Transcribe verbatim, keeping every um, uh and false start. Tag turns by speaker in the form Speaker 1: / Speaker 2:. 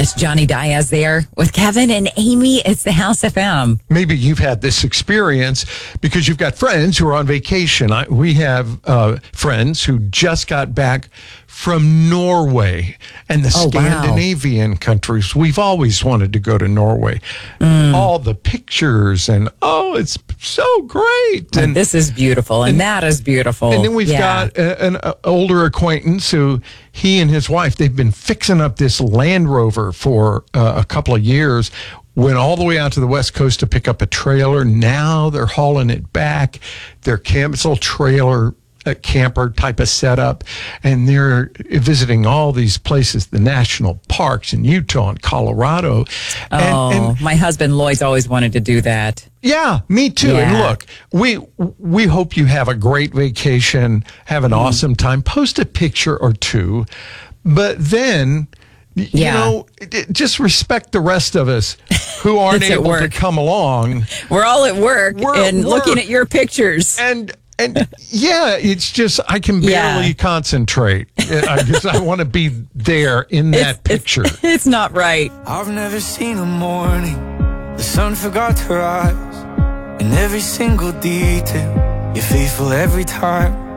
Speaker 1: It's Johnny Diaz there with Kevin and Amy. It's the House F M.
Speaker 2: Maybe you've had this experience because you've got friends who are on vacation. I, we have uh, friends who just got back from Norway and the
Speaker 1: Oh, wow.
Speaker 2: Scandinavian countries. We've always wanted to go to Norway.
Speaker 1: Mm.
Speaker 2: All the pictures and, oh, it's so great.
Speaker 1: And
Speaker 2: And
Speaker 1: this is beautiful, and,
Speaker 2: and-
Speaker 1: that is beautiful.
Speaker 2: And then we've
Speaker 1: Yeah.
Speaker 2: got a, an uh, older acquaintance who he and his wife, they've been fixing up this Land Rover for uh, a couple of years. Went all the way out to the West Coast to pick up a trailer. Now they're hauling it back. Their camp, it's a little trailer, a camper type of setup. And they're visiting all these places, the national parks in Utah and Colorado. And,
Speaker 1: Oh,
Speaker 2: and
Speaker 1: my husband Lloyd's always wanted to do that.
Speaker 2: yeah, me too. And
Speaker 1: Yeah.
Speaker 2: look, we we hope you have a great vacation, have an
Speaker 1: Mm-hmm.
Speaker 2: awesome time. Post a picture or two, but then, y- you
Speaker 1: Yeah.
Speaker 2: know, d- just respect the rest of us who aren't
Speaker 1: It's at
Speaker 2: able to
Speaker 1: work.
Speaker 2: come along.
Speaker 1: We're all at work
Speaker 2: We're at
Speaker 1: and looking
Speaker 2: work.
Speaker 1: at your pictures.
Speaker 2: And and yeah, it's just I can
Speaker 1: Yeah.
Speaker 2: barely concentrate. I just I want to be there in that
Speaker 1: It's- it's-
Speaker 2: picture.
Speaker 1: It's not right.
Speaker 3: I've never seen a morning the sun forgot to rise. In every single detail, you're faithful every time.